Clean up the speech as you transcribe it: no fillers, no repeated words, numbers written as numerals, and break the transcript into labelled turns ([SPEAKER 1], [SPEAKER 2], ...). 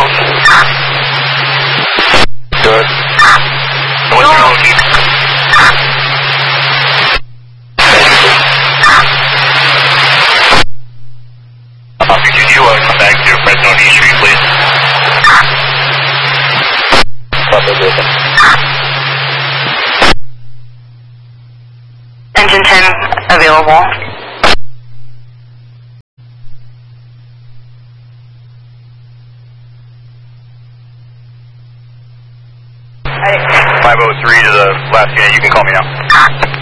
[SPEAKER 1] Good. What's your location? Could you come back to Fresno D Street, please?
[SPEAKER 2] Engine 10 available.
[SPEAKER 3] Hey.
[SPEAKER 1] 503 to the last unit, you can call me now.